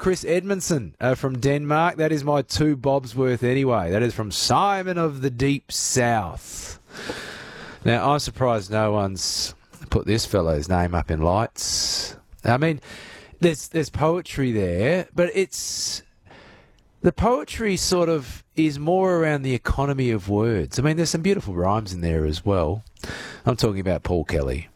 Chris Edmondson from Denmark. That is my 2 bobs worth anyway. That is from Simon of the Deep South. Now, I'm surprised no one's put this fellow's name up in lights. I mean, there's poetry there, but the poetry sort of is more around the economy of words. I mean, there's some beautiful rhymes in there as well. I'm talking about Paul Kelly.